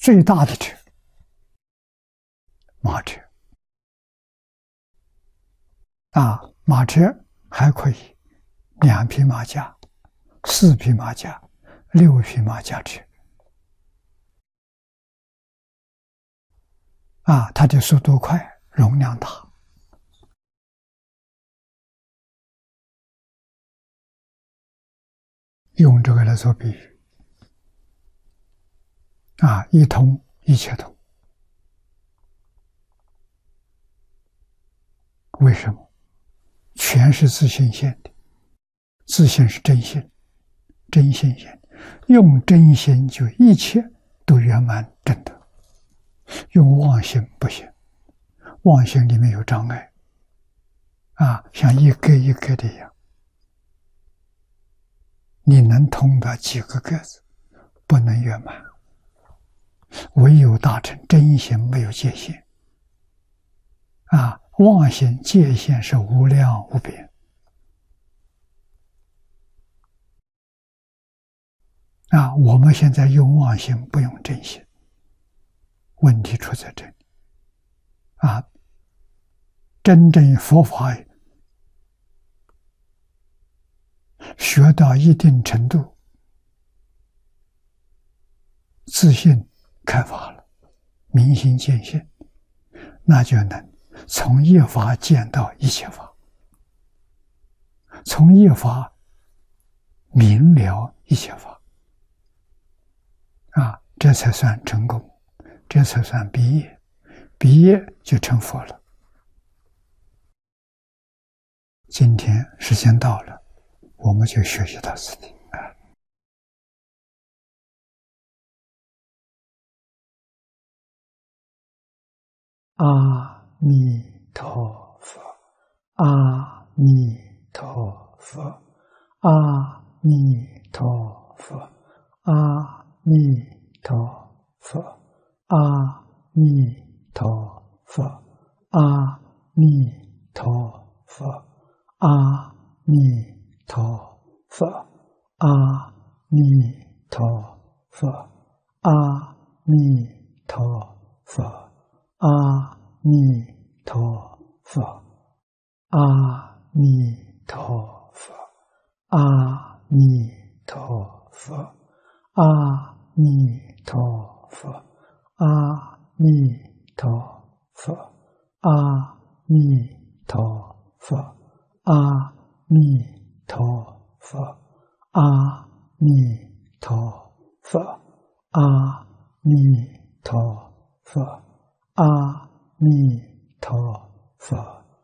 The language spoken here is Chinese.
最大的车，马车马车还可以2匹马加、4匹马加、6匹马加车它的速度快，容量大。用这个来做比喻一通一切通。为什么？全是自性现的，自性是真心，真心现，用真心就一切都圆满正德，用妄心不行，妄心里面有障碍像一个一个的一样，你能通达几个格子，不能圆满。唯有大乘真心没有界限妄心界限是无量无边我们现在用妄心不用真心，问题出在这里真正佛法学到一定程度，自信开发了，明心见性，那就能从一法见到一切法，从一法明了一切法这才算成功，这才算毕业，毕业就成佛了。今天时间到了，我们就学习到此地阿弥陀佛，阿弥陀佛，阿弥陀佛，阿弥陀佛，阿弥陀佛，阿弥陀佛，阿弥陀佛，阿弥陀佛，阿弥陀佛。阿弥陀佛，阿弥陀佛，阿弥陀佛，阿弥陀佛，阿弥陀佛，阿弥陀佛，阿弥陀佛，阿弥陀佛，阿弥陀佛。阿弥陀佛。